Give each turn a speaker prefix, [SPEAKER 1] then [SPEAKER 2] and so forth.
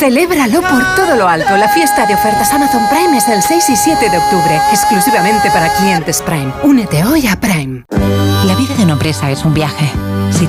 [SPEAKER 1] Celébralo por todo lo alto. La fiesta de ofertas Amazon Prime es el 6 y 7 de octubre, exclusivamente para clientes Prime. Únete hoy a Prime.
[SPEAKER 2] La vida de una empresa es un viaje. Si